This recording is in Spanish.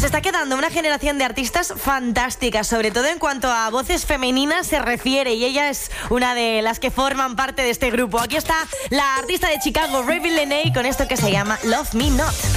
está quedando una generación de artistas fantásticas, sobre todo en cuanto a voces femeninas se refiere, y ella es una de las que forman parte de este grupo. Aquí está la artista de Chicago, Raven Lenae, con esto que se llama Love Me Not.